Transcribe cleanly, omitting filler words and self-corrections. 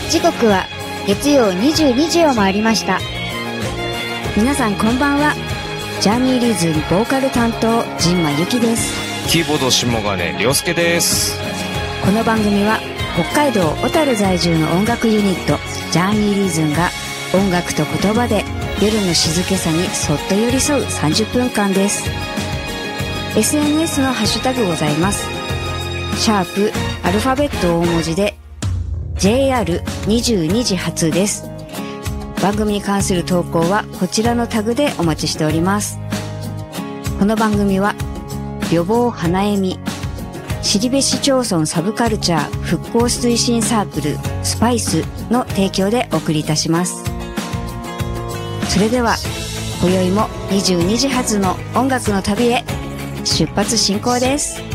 時刻は月曜22時を回りました。皆さんこんばんは。ジャーニーリズムボーカル担当陣馬由紀です。 キーボード下金亮介です。 この番組は北海道小樽在住の音楽ユニットジャーニーリズムが音楽と言葉で夜の静けさにそっと寄り添う30分間です。 SNS のハッシュタグございます。シャープアルファベット大文字で JR22 時発です。番組に関する投稿はこちらのタグでお待ちしております。この番組は予防花恵み後部市町村サブカルチャー復興推進サークルスパイスの提供でお送りいたします。それでは今宵も22時発の音楽の旅へ出発進行です。